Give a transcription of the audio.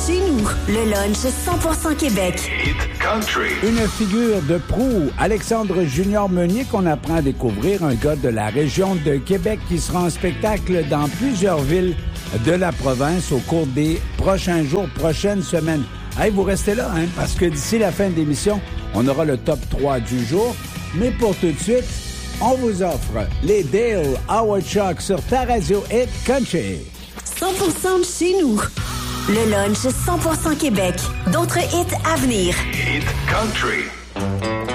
chez nous. Le lunch 100% Québec. Hit Country. Une figure de proue, Alexandre Junior Meunier, qu'on apprend à découvrir, un gars de la région de Québec qui sera en spectacle dans plusieurs villes de la province au cours des prochains jours, prochaines semaines. Hey, vous restez là, hein, parce que d'ici la fin de l'émission, on aura le top 3 du jour. Mais pour tout de suite, on vous offre les Dale Howard Shock sur ta radio Hit Country. 100% de chez nous. Le lunch 100% Québec. D'autres hits à venir. Hit Country.